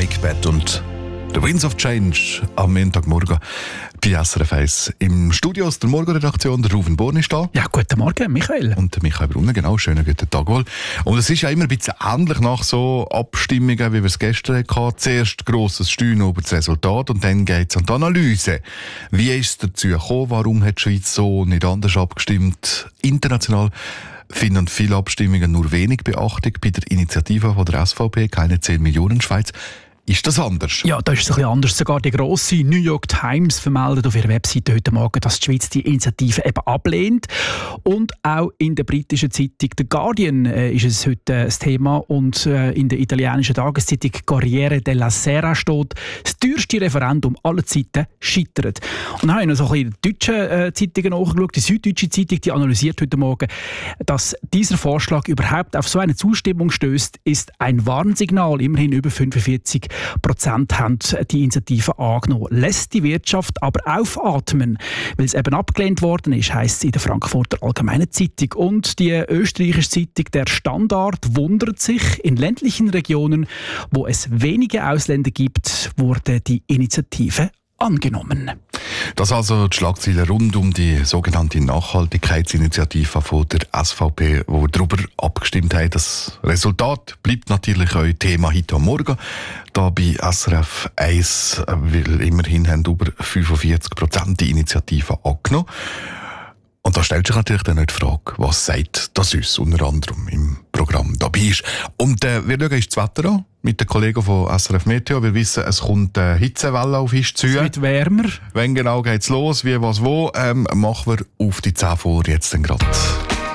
Breakbad und The Winds of Change am Montagmorgen bei SRF 1. Im Studio aus der Morgenredaktion, der Ruven Born ist da. Ja, guten Morgen, Michael. Und der Michael Brunner, genau, schönen guten Tag wohl. Und es ist ja immer ein bisschen ähnlich nach so Abstimmungen, wie wir es gestern hatten. Zuerst grosses Steuern über das Resultat und dann geht es an die Analyse. Wie ist es dazu gekommen? Warum hat die Schweiz so nicht anders abgestimmt? International finden viele Abstimmungen nur wenig Beachtung. Bei der Initiative von der SVP, keine 10 Millionen Schweiz. Ist das anders? Ja, das ist ein bisschen anders. Sogar die grosse New York Times vermeldet auf ihrer Webseite heute Morgen, dass die Schweiz die Initiative eben ablehnt. Und auch in der britischen Zeitung The Guardian ist es heute das Thema. Und in der italienischen Tageszeitung Corriere della Sera steht, das teuerste Referendum aller Zeiten scheitert. Und dann habe ich noch so ein bisschen die deutschen Zeitungen nachgeschaut. Die Süddeutsche Zeitung, die analysiert heute Morgen, dass dieser Vorschlag überhaupt auf so eine Zustimmung stößt, ist ein Warnsignal. Immerhin über 45% haben die Initiative angenommen. Lässt die Wirtschaft aber aufatmen, weil es eben abgelehnt worden ist, heisst es in der Frankfurter Allgemeinen Zeitung. Und die österreichische Zeitung Der Standard wundert sich, in ländlichen Regionen, wo es wenige Ausländer gibt, wurde die Initiative angenommen. Das also die Schlagzeilen rund um die sogenannte Nachhaltigkeitsinitiative von der SVP, wo wir darüber abgestimmt haben. Das Resultat bleibt natürlich euer Thema heute Morgen. Da bei SRF 1, weil immerhin haben über 45% die Initiative angenommen. Und da stellt sich natürlich dann die Frage, was sagt das uns unter anderem im Programm dabei ist. Und wir schauen uns das Wetter an mit den Kollegen von SRF Meteo. Wir wissen, es kommt eine Hitzewelle auf uns zu. Es wird wärmer. Wenn genau geht's los, wie, was, wo, machen wir auf die 10 vor jetzt dann gerade.